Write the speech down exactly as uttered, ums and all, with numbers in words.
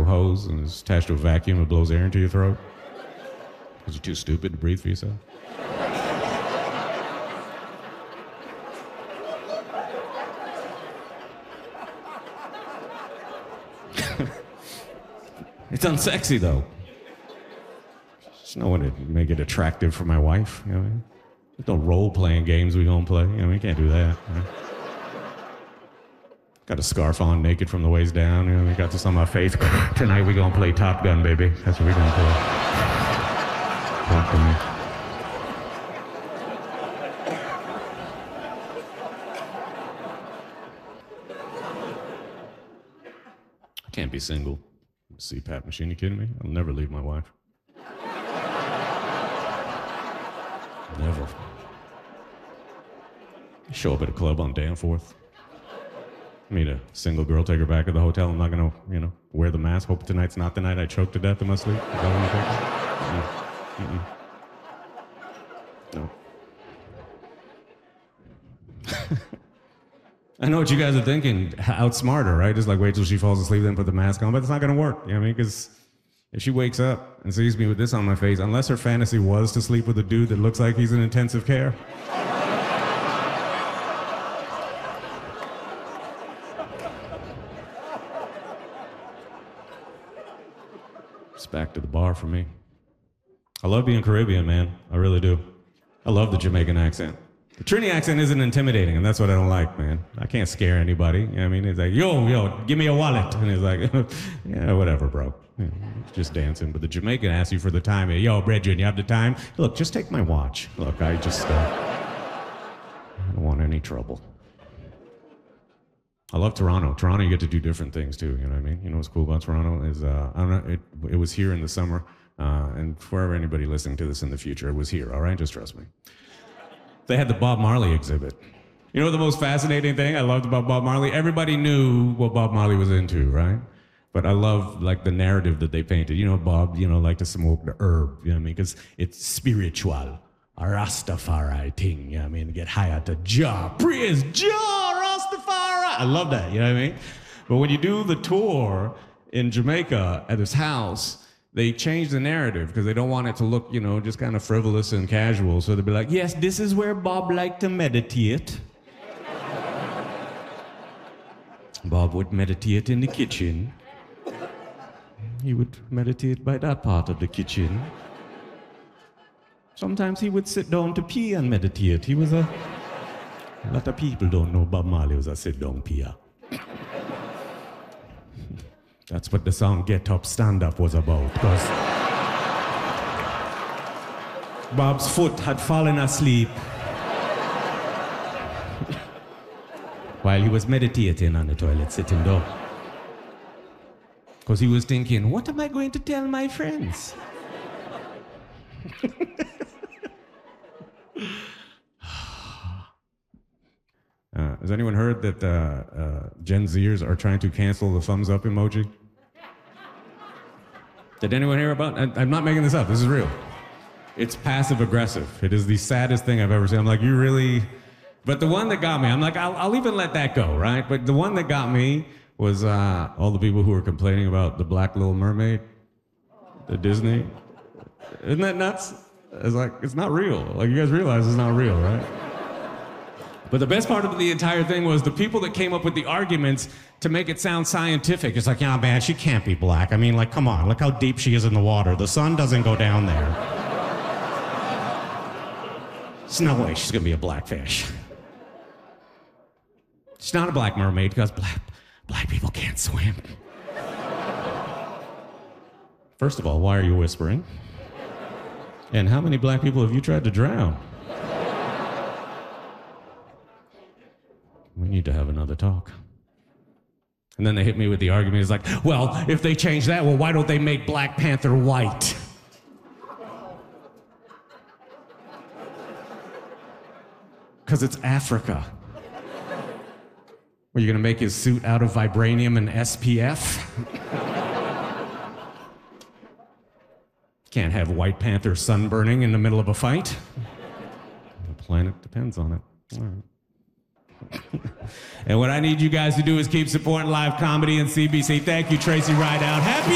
hose and it's attached to a vacuum that blows air into your throat because you're too stupid to breathe for yourself. It's unsexy, though. There's no one to make it attractive for my wife, you know what I mean? There's no role-playing games we gonna play, you know, we can't do that. You know? Got a scarf on, naked from the waist down, you know, we got this on my face. Tonight we gonna play Top Gun, baby. That's what we gonna play. Talk to me. I can't be single. C PAP machine, you kidding me? I'll never leave my wife. Never. Show up at a club on Danforth. Meet a single girl, take her back to the hotel. I'm not gonna, you know, wear the mask. Hope tonight's not the night I choke to death in my sleep. Is that what you think? Mm-mm. No. I know what you guys are thinking. Outsmart her, right? Just like wait till she falls asleep, then put the mask on. But it's not gonna work. You know what I mean? Because if she wakes up and sees me with this on my face, unless her fantasy was to sleep with a dude that looks like he's in intensive care. It's back to the bar for me. I love being Caribbean, man. I really do. I love the Jamaican accent. The Trini accent isn't intimidating, and that's what I don't like, man. I can't scare anybody. You know what I mean? It's like, yo, yo, give me a wallet. And it's like, yeah, whatever, bro. You know, just dancing. But the Jamaican asks you for the time. Yo, Bridget, you have the time? Look, just take my watch. Look, I just, uh, I don't want any trouble. I love Toronto. Toronto, you get to do different things, too. You know what I mean? You know what's cool about Toronto is, uh, I don't know, it, it was here in the summer. Uh, and for anybody listening to this in the future, it was here, all right? Just trust me. They had the Bob Marley exhibit. You know the most fascinating thing I loved about Bob Marley? Everybody knew what Bob Marley was into, right? But I love like the narrative that they painted. You know, Bob, you know, like to smoke the herb, you know what I mean? Because it's spiritual, a Rastafari thing, you know what I mean? Get high at the Jah, praise Jah, Rastafari. I love that, you know what I mean? But when you do the tour in Jamaica at his house, they change the narrative because they don't want it to look, you know, just kind of frivolous and casual. So they'll be like, yes, this is where Bob liked to meditate. Bob would meditate in the kitchen. He would meditate by that part of the kitchen. Sometimes he would sit down to pee and meditate. He was a... A lot of people don't know Bob Marley was a sit-down peer. That's what the song Get Up, Stand Up was about, because Bob's foot had fallen asleep while he was meditating on the toilet, sitting down. Because he was thinking, what am I going to tell my friends? Uh, has anyone heard that uh, uh, Gen Zers are trying to cancel the thumbs up emoji? Did anyone hear about it? I'm not making this up. This is real. It's passive aggressive. It is the saddest thing I've ever seen. I'm like, you really... But the one that got me, I'm like, I'll, I'll even let that go, right? But the one that got me was uh, all the people who were complaining about the Black Little Mermaid, the Disney. Isn't that nuts? It's like, it's not real. Like, you guys realize it's not real, right? But the best part of the entire thing was the people that came up with the arguments to make it sound scientific. It's like, yeah, man, she can't be black. I mean, like, come on, look how deep she is in the water. The sun doesn't go down there. There's no way she's gonna be a black fish. She's not a black mermaid because black, black people can't swim. First of all, why are you whispering? And how many black people have you tried to drown? We need to have another talk. And then they hit me with the argument. It's like, well, if they change that, well, why don't they make Black Panther white? Because it's Africa. Are you gonna make his suit out of vibranium and S P F? Can't have White Panther sunburning in the middle of a fight. The planet depends on it. All right. And what I need you guys to do is keep supporting live comedy and C B C. Thank you, Tracy Rideout. Happy